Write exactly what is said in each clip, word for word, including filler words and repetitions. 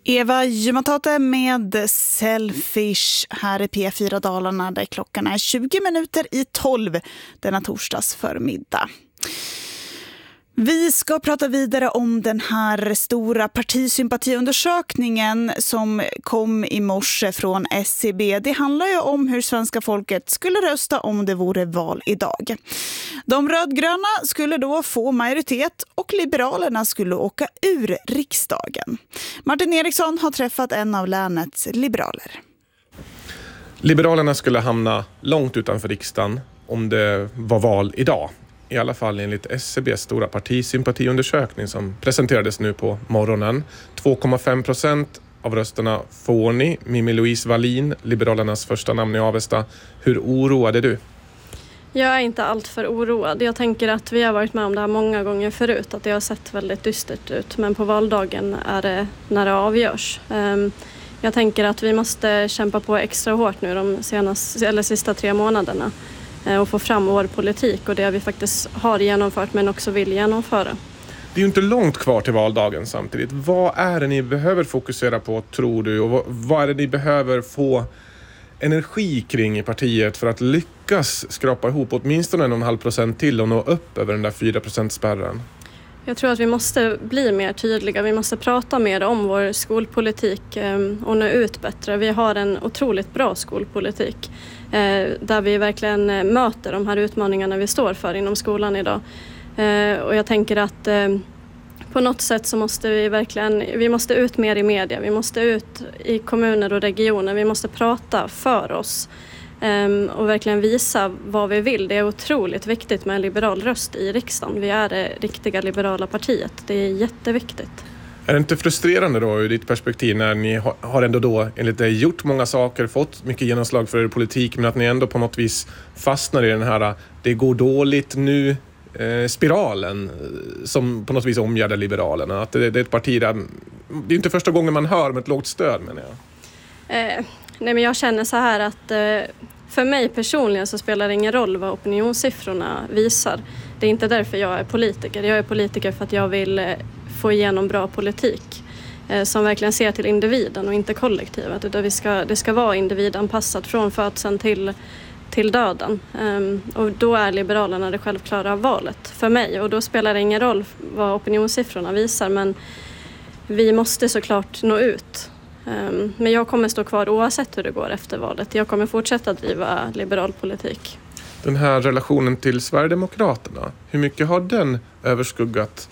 Eva Jumatate med Selfish här i P fyra Dalarna där klockan är tjugo minuter i tolv denna torsdags förmiddag. Vi ska prata vidare om den här stora partisympatiundersökningen som kom i morse från S C B. Det handlar ju om hur svenska folket skulle rösta om det vore val idag. De rödgröna skulle då få majoritet och Liberalerna skulle åka ur riksdagen. Martin Eriksson har träffat en av länets liberaler. Liberalerna skulle hamna långt utanför riksdagen om det var val idag. I alla fall enligt S C B:s stora partisympatiundersökning som presenterades nu på morgonen. två komma fem procent av rösterna får ni. Mimmi Louise Wallin, Liberalernas första namn i Avesta. Hur oroad är du? Jag är inte allt för oroad. Jag tänker att vi har varit med om det här många gånger förut. Att det har sett väldigt dystert ut. Men på valdagen är det när det avgörs. Jag tänker att vi måste kämpa på extra hårt nu de senaste, eller sista tre månaderna. Och få fram vår politik och det vi faktiskt har genomfört men också vill genomföra. Det är ju inte långt kvar till valdagen samtidigt. Vad är det ni behöver fokusera på, tror du? Och vad är det ni behöver få energi kring i partiet för att lyckas skrapa ihop åtminstone en och en halv procent till och nå upp över den där fyra procent-spärren? Jag tror att vi måste bli mer tydliga. Vi måste prata mer om vår skolpolitik och nå ut bättre. Vi har en otroligt bra skolpolitik där vi verkligen möter de här utmaningarna vi står för inom skolan idag. Och jag tänker att på något sätt så måste vi verkligen, vi måste ut mer i media. Vi måste ut i kommuner och regioner. Vi måste prata för oss och verkligen visa vad vi vill. Det är otroligt viktigt med en liberal röst i riksdagen. Vi är det riktiga liberala partiet. Det är jätteviktigt. Är det inte frustrerande då ur ditt perspektiv när ni har ändå då enligt dig gjort många saker, fått mycket genomslag för er politik, men att ni ändå på något vis fastnar i den här det går dåligt nu eh, spiralen som på något vis omgärdar Liberalerna? Att det, det är ett parti där, det är inte första gången man hör med ett lågt stöd, menar jag. Eh, nej men jag känner så här att eh, för mig personligen så spelar det ingen roll vad opinionssiffrorna visar. Det är inte därför jag är politiker. Jag är politiker för att jag vill eh, få igenom bra politik eh, som verkligen ser till individen och inte kollektivet. Utan vi ska, det ska vara individanpassat från födseln till, till döden. Um, och då är Liberalerna det självklara valet för mig. Och då spelar det ingen roll vad opinionssiffrorna visar, men vi måste såklart nå ut. Um, men jag kommer stå kvar oavsett hur det går efter valet. Jag kommer fortsätta driva liberal politik. Den här relationen till Sverigedemokraterna, hur mycket har den överskuggat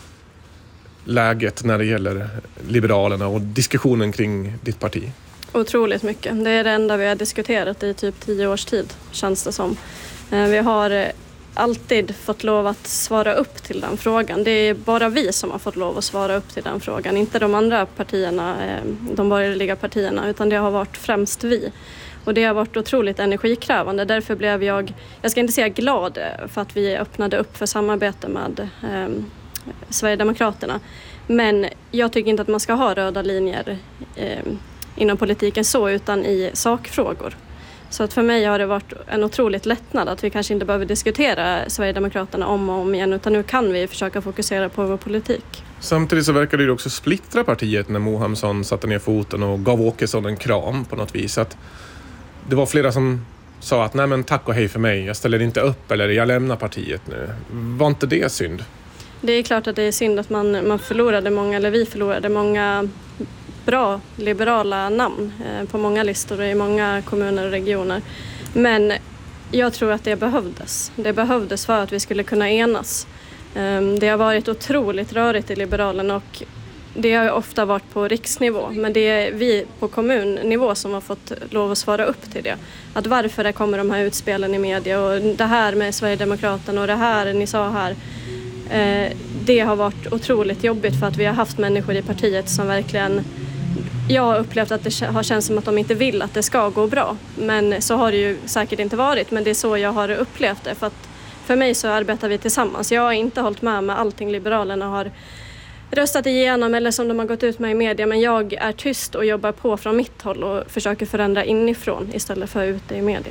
läget när det gäller Liberalerna och diskussionen kring ditt parti? Otroligt mycket. Det är det enda vi har diskuterat i typ tio års tid, känns det som. Vi har alltid fått lov att svara upp till den frågan. Det är bara vi som har fått lov att svara upp till den frågan. Inte de andra partierna, de borgerliga partierna, utan det har varit främst vi. Och det har varit otroligt energikrävande. Därför blev jag, jag ska inte säga glad för att vi öppnade upp för samarbete med eh, Sverigedemokraterna. Men jag tycker inte att man ska ha röda linjer eh, inom politiken så, utan i sakfrågor. Så att för mig har det varit en otroligt lättnad att vi kanske inte behöver diskutera Sverigedemokraterna om och om igen, utan nu kan vi försöka fokusera på vår politik. Samtidigt så verkar det ju också splittra partiet när Mohamsson satte ner foten och gav Åkesson en kram på något vis. Att det var flera som sa att nej men tack och hej för mig, jag ställer inte upp eller jag lämnar partiet nu. Var inte det synd? Det är klart att det är synd att man, man förlorade många, eller vi förlorade många bra liberala namn eh, på många listor och i många kommuner och regioner. Men jag tror att det behövdes. Det behövdes för att vi skulle kunna enas. Eh, det har varit otroligt rörigt i Liberalerna och det har ofta varit på riksnivå. Men det är vi på kommunnivå som har fått lov att svara upp till det. Att varför det kommer de här utspelen i media och det här med Sverigedemokraterna och det här ni sa här. Eh, det har varit otroligt jobbigt för att vi har haft människor i partiet som verkligen, jag har upplevt att det har känts som att de inte vill att det ska gå bra. Men så har det ju säkert inte varit, men det är så jag har upplevt det. För att för mig så arbetar vi tillsammans. Jag har inte hållit med med allting Liberalerna har röstat igenom eller som de har gått ut med i media, men jag är tyst och jobbar på från mitt håll och försöker förändra inifrån istället för ute i media.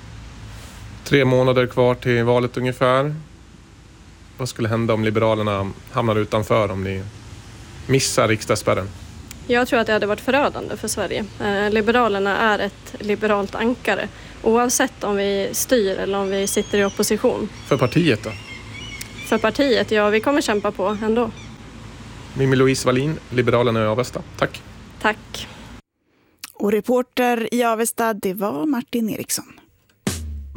Tre månader kvar till valet ungefär. Vad skulle hända om Liberalerna hamnar utanför, om ni missar riksdagsspärren? Jag tror att det hade varit förödande för Sverige. Eh, Liberalerna är ett liberalt ankare. Oavsett om vi styr eller om vi sitter i opposition. För partiet då? För partiet, ja, vi kommer kämpa på ändå. Mimmi Louise Wallin, Liberalerna i Avesta. Tack. Tack. Och reporter i Avesta, det var Martin Eriksson.